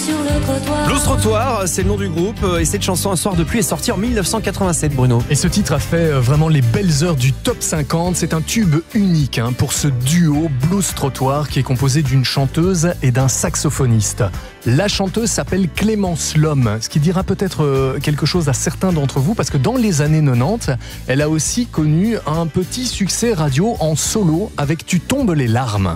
Blues Trottoir, c'est le nom du groupe et cette chanson Un soir de pluie est sortie en 1987, Bruno. Et ce titre a fait vraiment les belles heures du top 50. C'est un tube unique pour ce duo Blues Trottoir qui est composé d'une chanteuse et d'un saxophoniste. La chanteuse s'appelle Clémence Lhomme, ce qui dira peut-être quelque chose à certains d'entre vous parce que dans les années 90, elle a aussi connu un petit succès radio en solo avec Tu tombes les larmes.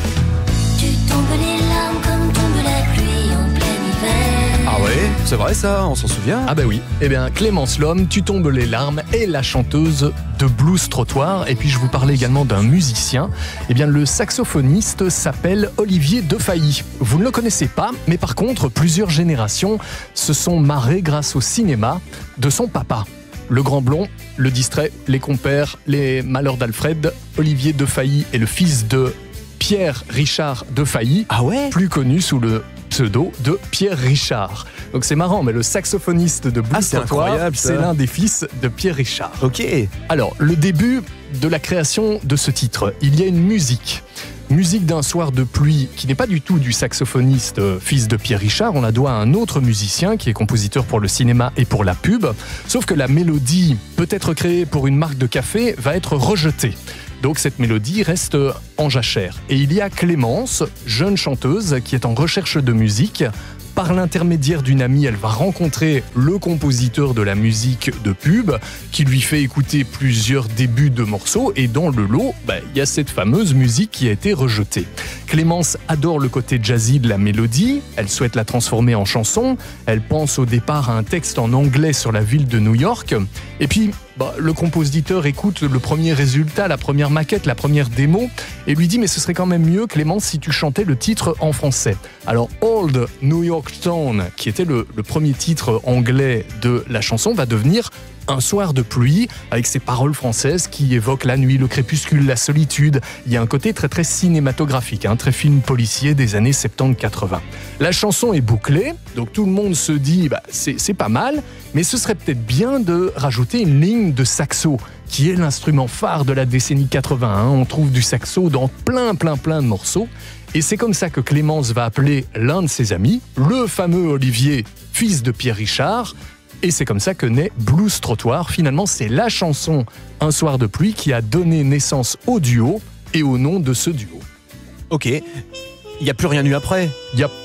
Tu tombes les larmes comme tombe la pluie en plein hiver. Ah ouais, c'est vrai ça, on s'en souvient. Ah bah oui, eh bien Clémence Lhomme, Tu tombes les larmes, est la chanteuse de Blues Trottoir. Et puis je vous parlais également d'un musicien. Eh bien le saxophoniste s'appelle Olivier Defailly. Vous ne le connaissez pas, mais par contre plusieurs générations se sont marrées grâce au cinéma de son papa. Le grand blond, le distrait, les compères, les malheurs d'Alfred. Olivier Defailly est le fils de Pierre Richard Defailly, plus connu sous le pseudo de Pierre Richard. Donc c'est marrant, mais le saxophoniste de Blues Trottoir, c'est l'un des fils de Pierre Richard. Ok. Alors, le début de la création de ce titre, il y a une musique. Musique d'un soir de pluie qui n'est pas du tout du saxophoniste fils de Pierre Richard, on la doit à un autre musicien qui est compositeur pour le cinéma et pour la pub, sauf que la mélodie, peut-être créée pour une marque de café, va être rejetée. Donc cette mélodie reste en jachère. Et il y a Clémence, jeune chanteuse, qui est en recherche de musique. Par l'intermédiaire d'une amie, elle va rencontrer le compositeur de la musique de pub qui lui fait écouter plusieurs débuts de morceaux et dans le lot, il y a cette fameuse musique qui a été rejetée. Clémence adore le côté jazzy de la mélodie, elle souhaite la transformer en chanson, elle pense au départ à un texte en anglais sur la ville de New York et puis le compositeur écoute le premier résultat, la première maquette, la première démo et lui dit mais ce serait quand même mieux Clémence si tu chantais le titre en français. Alors Old New York Town, qui était le premier titre anglais de la chanson, va devenir Un soir de pluie, avec ses paroles françaises qui évoquent la nuit, le crépuscule, la solitude. Il y a un côté très très cinématographique, très film policier des années 70-80. La chanson est bouclée, donc tout le monde se dit c'est pas mal, mais ce serait peut-être bien de rajouter une ligne de saxo, qui est l'instrument phare de la décennie 80. On trouve du saxo dans plein de morceaux. Et c'est comme ça que Clémence va appeler l'un de ses amis, le fameux Olivier, fils de Pierre Richard. Et c'est comme ça que naît Blues Trottoir. Finalement, c'est la chanson Un soir de pluie qui a donné naissance au duo et au nom de ce duo. Ok. Il n'y a plus rien eu après. Il y a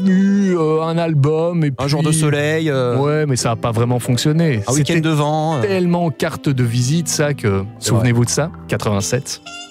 eu un album et puis... Un jour de soleil. Ouais, mais ça n'a pas vraiment fonctionné. Un week-end de vent. Tellement carte de visite, ça, que... Souvenez-vous de ça, 87.